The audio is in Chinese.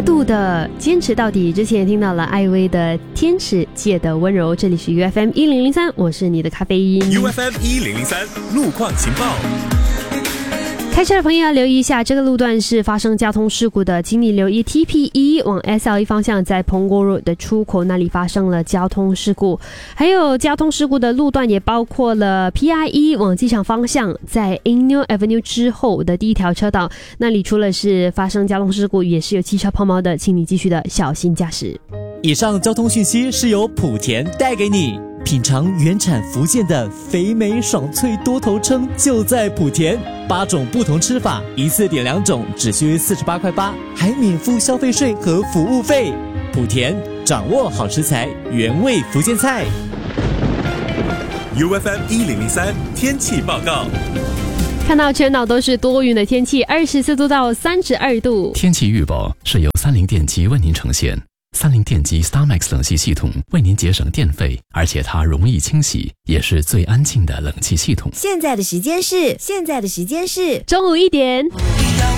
度的坚持到底。之前也听到了艾薇的天使界的温柔，这里是 UFM 1003，我是你的咖啡因。 UFM 1003路况情报。 开车的朋友要留意一下，这个路段是发生交通事故的，请你留意 TP1 往 SLE 方向，在 Punggol Road 的出口那里发生了交通事故。还有交通事故的路段也包括了 PI1 往机场方向，在 Ennio Avenue 之后的第一条车道，那里除了是发生交通事故，也是有汽车抛锚的，请你继续的小心驾驶。 以上交通讯息是由莆田带给你。品尝原产福建的肥美爽脆多头鲭，就在莆田，8种不同吃法，一次点2种，只需48块8，还免付消费税和服务费。莆田，掌握好食材，原味福建菜。 UFM 1003天气报告。 看到全岛都是多云的天气，24度到32度。 天气预报是由三菱电机为您呈现。三菱电机 StarMax 冷气系统为您节省电费，而且它容易清洗，也是最安静的冷气系统。 现在的时间是中午1点。